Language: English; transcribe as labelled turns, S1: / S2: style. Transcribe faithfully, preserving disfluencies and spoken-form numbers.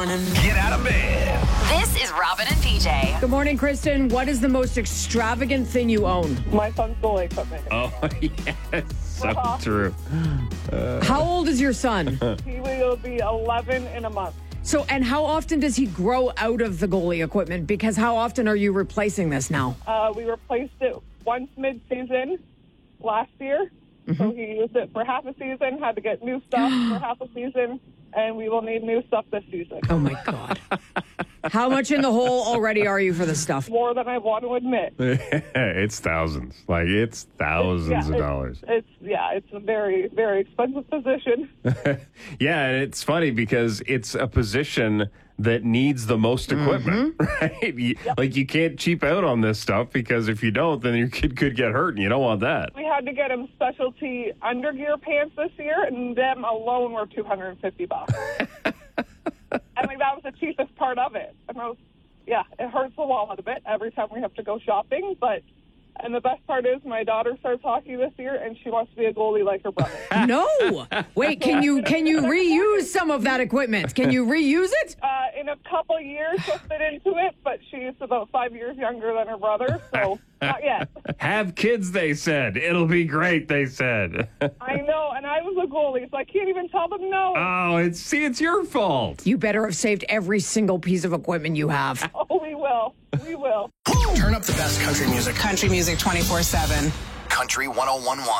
S1: morning.
S2: Get out of bed.
S3: This is Robin and P J.
S4: Good morning, Kristen. What is the most extravagant thing you own?
S5: My son's goalie equipment.
S6: Oh, yes. So
S5: Uh-huh.
S6: true.
S4: How old is your son?
S5: He will be eleven in a month.
S4: So, and how often does he grow out of the goalie equipment? Because how often are you replacing this now?
S5: Uh, we replaced it once mid-season last year. So he used it for half a season, had to get new stuff for half a season, and we will need new stuff this season.
S4: Oh, my God. How much in the hole already are you for this stuff?
S5: More than I want to admit.
S6: It's thousands. Like, it's thousands
S5: Yeah,
S6: of
S5: it's-
S6: dollars.
S5: It's, yeah, it's a very, very expensive position.
S6: Yeah, and it's funny because it's a position that needs the most equipment, right? You, Like, you can't cheap out on this stuff because if you don't, then your kid could get hurt, and you don't want that.
S5: We had to get him specialty undergear pants this year, and them alone were two hundred fifty bucks. I mean, that was the cheapest part of it. And I was, yeah, it hurts the wallet a bit every time we have to go shopping, but... And the best part is my daughter starts hockey this year, and she wants to be a goalie like her brother.
S4: No. Wait, can you can you reuse some of that equipment? Can you reuse it?
S5: Uh, in a couple years, she'll fit into it, but she's about five years younger than her brother, so not yet.
S6: Have kids, they said. It'll be great, they said.
S5: I know, and I was a goalie, so I can't even tell them no.
S6: Oh, it's see, it's your fault.
S4: You better have saved every single piece of equipment you have.
S5: Oh, we will. We will.
S2: Turn up the best country music.
S7: Country music twenty-four seven.
S2: Country one oh one point one.